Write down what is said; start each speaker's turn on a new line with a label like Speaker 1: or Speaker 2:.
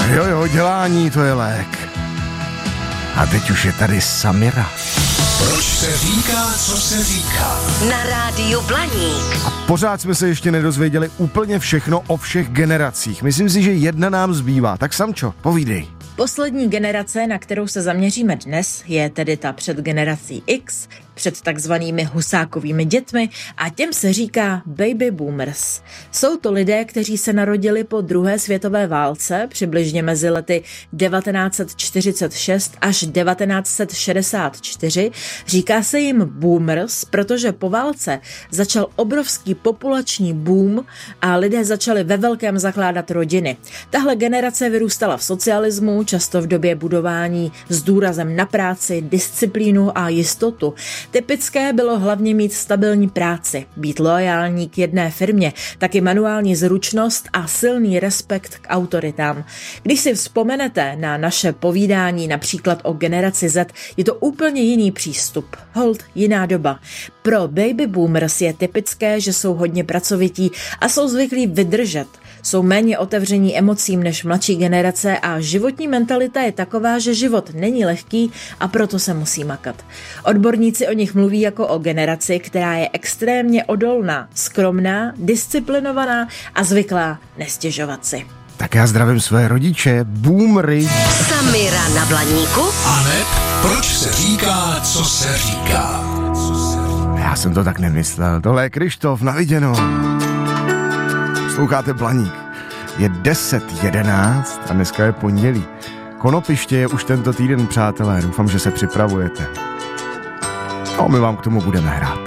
Speaker 1: Jo, dělání, to je lék. A teď už je tady Samira.
Speaker 2: Proč se říká, co se říká?
Speaker 3: Na rádiu Blaník.
Speaker 1: A pořád jsme se ještě nedozvěděli úplně všechno o všech generacích. Myslím si, že jedna nám zbývá. Tak Samčo, povídej.
Speaker 4: Poslední generace, na kterou se zaměříme dnes, je tedy ta před generací X, před takzvanými husákovými dětmi a těm se říká baby boomers. Jsou to lidé, kteří se narodili po druhé světové válce, přibližně mezi lety 1946 až 1964. Říká se jim boomers, protože po válce začal obrovský populační boom a lidé začali ve velkém zakládat rodiny. Tahle generace vyrůstala v socialismu, často v době budování s důrazem na práci, disciplínu a jistotu. Typické bylo hlavně mít stabilní práci, být loajální k jedné firmě, taky manuální zručnost a silný respekt k autoritám. Když si vzpomenete na naše povídání například o generaci Z, je to úplně jiný přístup, holt jiná doba. Pro baby boomers je typické, že jsou hodně pracovití a jsou zvyklí vydržet. Jsou méně otevření emocím než mladší generace a životní mentalita je taková, že život není lehký a proto se musí makat. Odborníci o nich mluví jako o generaci, která je extrémně odolná, skromná, disciplinovaná a zvyklá nestěžovat si.
Speaker 1: Tak já zdravím své rodiče, boomery.
Speaker 3: Samira na Blaníku.
Speaker 2: Aneb, proč se říká, co se říká?
Speaker 1: Já jsem to tak nemyslel. Tohle je Krištof, na viděnou. Sloucháte Blaník. Je 10:11 a dneska je pondělí. Konopiště je už tento týden, přátelé. Doufám, že se připravujete. No, my vám k tomu budeme hrát.